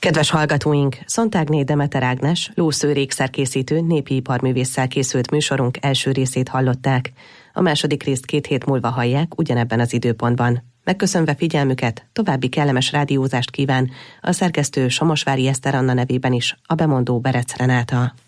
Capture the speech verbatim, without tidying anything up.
Kedves hallgatóink, Szontágné Demeter Ágnes, lószőrékszerkészítő népi iparművésszel készült műsorunk első részét hallották. A második részt két hét múlva hallják ugyanebben az időpontban. Megköszönve figyelmüket, további kellemes rádiózást kíván a szerkesztő Somosvári Eszter Anna nevében is a bemondó Berec Renáta.